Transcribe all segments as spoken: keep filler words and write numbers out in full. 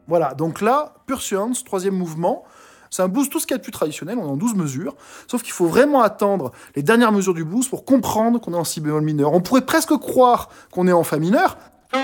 Voilà, donc là, Pursuance, troisième mouvement, c'est un blues tout ce qu'il y a de plus traditionnel, on est en douze mesures, sauf qu'il faut vraiment attendre les dernières mesures du blues pour comprendre qu'on est en si bémol mineur. On pourrait presque croire qu'on est en fa mineur.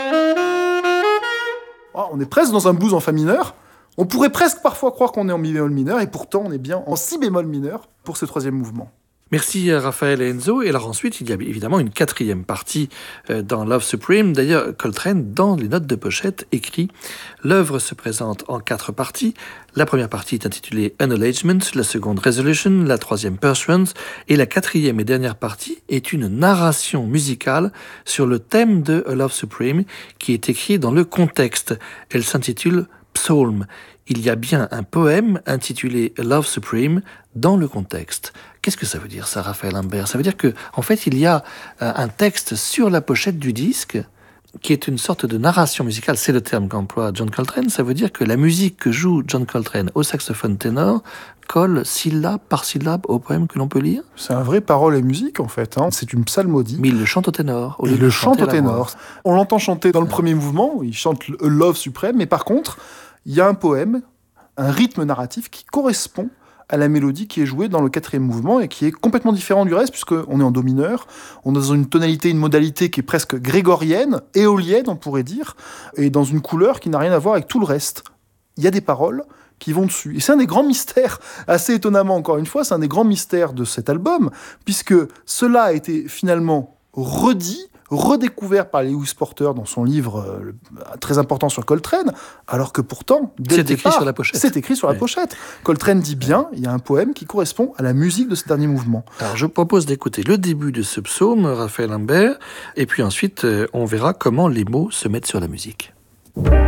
Oh, on est presque dans un blues en fa mineur. On pourrait presque parfois croire qu'on est en mi bémol mineur, et pourtant on est bien en si bémol mineur pour ce troisième mouvement. Merci à Raphaël et Enzo. Et alors ensuite, il y a évidemment une quatrième partie dans Love Supreme. D'ailleurs, Coltrane, dans les notes de pochette, écrit « L'œuvre se présente en quatre parties. La première partie est intitulée Acknowledgement, la seconde Resolution, la troisième Pursuance, et la quatrième et dernière partie est une narration musicale sur le thème de A Love Supreme qui est écrit dans le contexte. Elle s'intitule Psalm. Il y a bien un poème intitulé Love Supreme dans le contexte. » Qu'est-ce que ça veut dire, ça, Raphaël Imbert ? Ça veut dire que, en fait, il y a euh, un texte sur la pochette du disque qui est une sorte de narration musicale. C'est le terme qu'emploie John Coltrane. Ça veut dire que la musique que joue John Coltrane au saxophone ténor colle syllabe par syllabe au poème que l'on peut lire. C'est un vrai parole et musique, en fait. Hein. C'est une psalmodie. Mais il le chante au ténor. Au lieu il de le chante au ténor. On l'entend chanter dans le premier mouvement. Il chante A Love Supreme. Mais par contre, il y a un poème, un rythme narratif qui correspond à la mélodie qui est jouée dans le quatrième mouvement et qui est complètement différent du reste puisqu'on est en do mineur, on est dans une tonalité, une modalité qui est presque grégorienne, éolienne on pourrait dire, et dans une couleur qui n'a rien à voir avec tout le reste. Il y a des paroles qui vont dessus. Et c'est un des grands mystères, assez étonnamment encore une fois, c'est un des grands mystères de cet album, puisque cela a été finalement redit, redécouvert par Lewis Porter dans son livre euh, très important sur Coltrane, alors que pourtant, dès c'est le départ, écrit sur la pochette. C'est écrit sur la oui. pochette. Coltrane dit bien, il y a un poème qui correspond à la musique de ce dernier mouvement. Alors je propose d'écouter le début de ce psaume, Raphaël Imbert, et puis ensuite euh, on verra comment les mots se mettent sur la musique.